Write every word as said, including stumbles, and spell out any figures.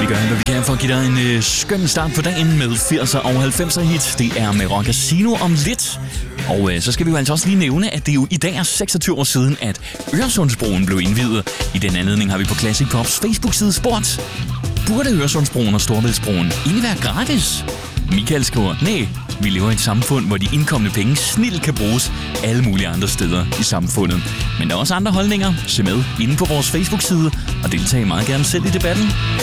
gør alt, hvad vi kan for at give dig en øh, skøn start på dagen med firser og halvfemser hit. Det er med Rock Casino om lidt. Og øh, så skal vi jo altså også lige nævne, at det jo i dag er seksogtyve år siden, at Øresundsbroen blev indviet. I den anledning har vi på Classic Pops Facebook-side spurgt: burde Øresundsbroen og Storebæltsbroen egentlig være gratis? Michael skriver: nej, vi lever i et samfund, hvor de indkommende penge snilt kan bruges alle mulige andre steder i samfundet. Men der er også andre holdninger. Se med inde på vores Facebook-side og deltag meget gerne selv i debatten.